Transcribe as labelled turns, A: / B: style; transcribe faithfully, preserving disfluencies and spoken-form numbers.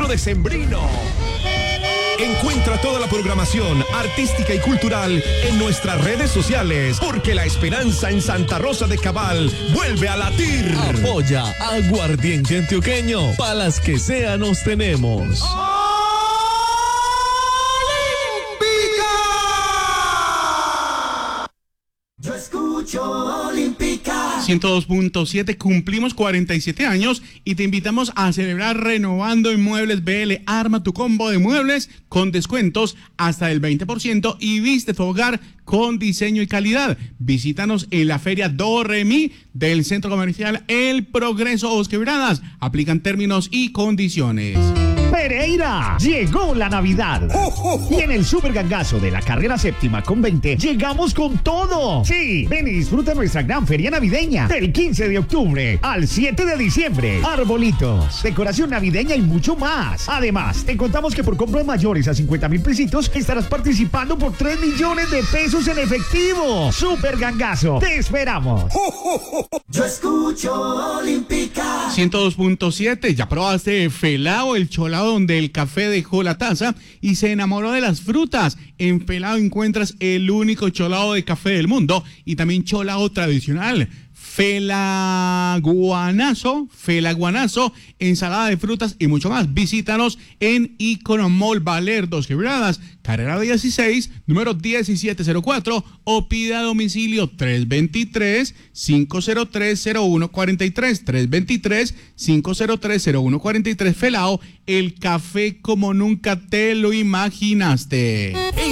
A: decembrino. Encuentra toda la programación artística y cultural en nuestras redes sociales, porque la esperanza en Santa Rosa de Cabal vuelve a latir.
B: Apoya Aguardiente Antioqueño, para las que sea nos tenemos.
C: Yo escucho Olímpica.
D: ciento dos punto siete, cumplimos cuarenta y siete años y te invitamos a celebrar renovando Inmuebles B L. Arma tu combo de muebles con descuentos hasta el veinte por ciento y viste tu hogar con diseño y calidad. Visítanos en la Feria Doremi del Centro Comercial El Progreso Os Quebradas. Aplican términos y condiciones.
E: Pereira, llegó la Navidad. ¡Oh, oh, oh! Y en el super gangazo de la carrera séptima con veinte, llegamos con todo. Sí, ven y disfruta nuestra gran feria navideña del quince de octubre al siete de diciembre. Arbolitos, decoración navideña y mucho más. Además, te contamos que por compras mayores a cincuenta mil pesitos estarás participando por tres millones de pesos en efectivo. Super gangazo, te esperamos. ¡Oh, oh, oh!
C: Yo escucho Olímpica.
D: ciento dos punto siete, ya probaste Felao, el cholao donde el café dejó la taza y se enamoró de las frutas. En Felao encuentras el único cholao de café del mundo y también cholao tradicional. Felaguanazo, Felaguanazo, ensalada de frutas y mucho más. Visítanos en Icono Mall Valer Dos Quebradas, carrera dieciséis, número diecisiete cero cuatro, o pida a domicilio tres dos tres, cinco cero tres, cero uno cuatro tres, tres dos tres, cinco cero tres, cero uno cuatro tres. Felao, el café como nunca te lo imaginaste.